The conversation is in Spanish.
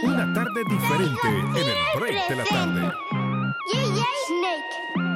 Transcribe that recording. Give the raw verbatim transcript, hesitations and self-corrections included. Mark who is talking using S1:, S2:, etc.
S1: Una tarde diferente en el break de la tarde.
S2: Yeah, yeah, Snake.